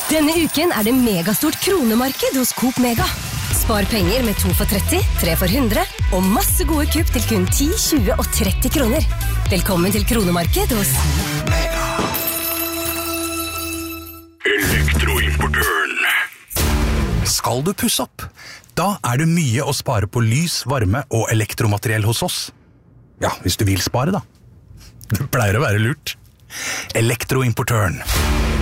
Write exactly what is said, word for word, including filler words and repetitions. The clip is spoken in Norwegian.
Denne uken er det megastort kronemarked hos Coop Mega. Spar penger med to for tretti, tre for hundre, og masse gode kupp til kun ti, tjue og tretti kroner. Velkommen til kronemarked hos Mega. Elektroimportøren. Skal du pusse opp? Da er det mye å spare på lys, varme og elektromateriell hos oss. Ja, hvis du vil spare da. Det pleier å være lurt. Elektroimportøren.